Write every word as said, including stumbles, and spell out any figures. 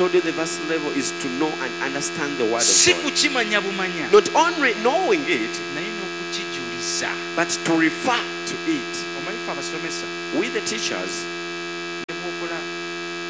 told you the verse level is to know and understand the word si of God. kukimanya bumanya Not only knowing it, naye n'okukijuliza. but to refer to it. Omanyi ffe abasomesa We the teachers,